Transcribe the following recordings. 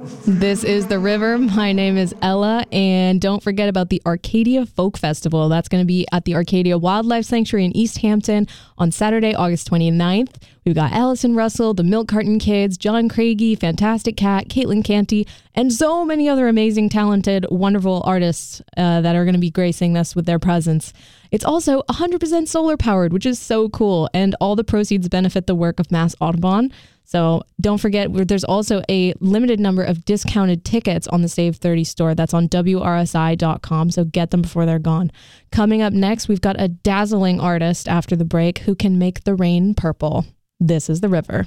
This is The River. My name is Ella, and don't forget about the Arcadia Folk Festival. That's going to be at the Arcadia Wildlife Sanctuary in East Hampton on Saturday, August 29th. We've got Allison Russell, the Milk Carton Kids, John Craigie, Fantastic Cat, Caitlin Canty, and so many other amazing, talented, wonderful artists that are going to be gracing us with their presence. It's also 100% solar powered, which is so cool, and all the proceeds benefit the work of Mass Audubon. So don't forget, there's also a limited number of discounted tickets on the Save 30 store. That's on WRSI.com, so get them before they're gone. Coming up next, we've got a dazzling artist after the break who can make the rain purple. This is The River.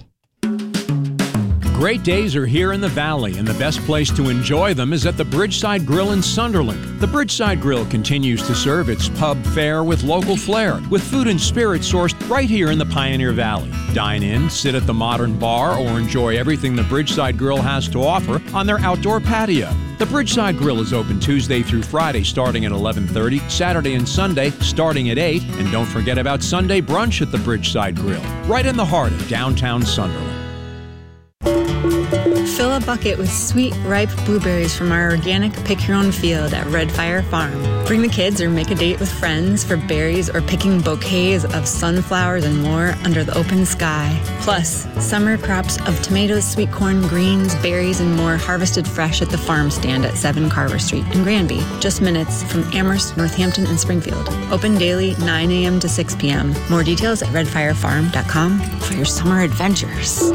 Great days are here in the Valley, and the best place to enjoy them is at the Bridgeside Grill in Sunderland. The Bridgeside Grill continues to serve its pub fare with local flair, with food and spirit sourced right here in the Pioneer Valley. Dine in, sit at the modern bar, or enjoy everything the Bridgeside Grill has to offer on their outdoor patio. The Bridgeside Grill is open Tuesday through Friday starting at 11:30, Saturday and Sunday starting at 8, and don't forget about Sunday brunch at the Bridgeside Grill, right in the heart of downtown Sunderland. Fill a bucket with sweet, ripe blueberries from our organic pick-your-own field at Red Fire Farm. Bring the kids or make a date with friends for berries or picking bouquets of sunflowers and more under the open sky. Plus, summer crops of tomatoes, sweet corn, greens, berries, and more harvested fresh at the farm stand at 7 Carver Street in Granby, just minutes from Amherst, Northampton, and Springfield. Open daily 9 a.m. to 6 p.m. More details at redfirefarm.com for your summer adventures.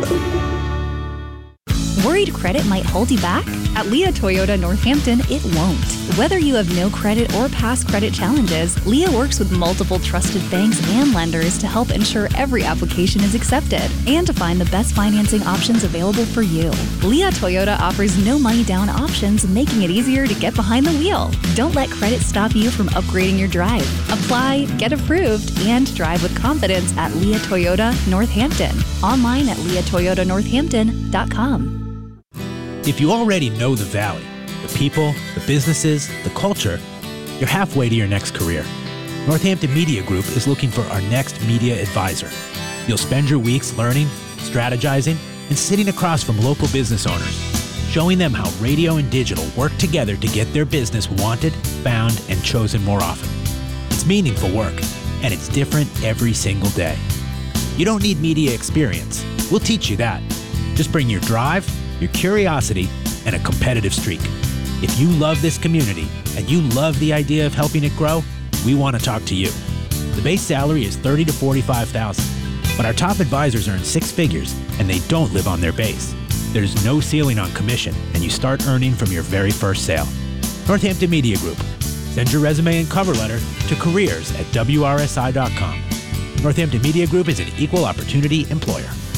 Worried credit might hold you back? At Leah Toyota Northampton, it won't. Whether you have no credit or past credit challenges, Leah works with multiple trusted banks and lenders to help ensure every application is accepted and to find the best financing options available for you. Leah Toyota offers no money down options, making it easier to get behind the wheel. Don't let credit stop you from upgrading your drive. Apply, get approved, and drive with confidence at Leah Toyota Northampton. Online at leahtoyotanorthampton.com. If you already know the Valley, the people, the businesses, the culture, you're halfway to your next career. Northampton Media Group is looking for our next media advisor. You'll spend your weeks learning, strategizing, and sitting across from local business owners, showing them how radio and digital work together to get their business wanted, found, and chosen more often. It's meaningful work, and it's different every single day. You don't need media experience. We'll teach you that. Just bring your drive, your curiosity, and a competitive streak. If you love this community and you love the idea of helping it grow, we want to talk to you. The base salary is $30,000 to $45,000, but our top advisors earn 6 figures and they don't live on their base. There's no ceiling on commission, and you start earning from your very first sale. Northampton Media Group. Send your resume and cover letter to careers@wrsi.com. Northampton Media Group is an equal opportunity employer.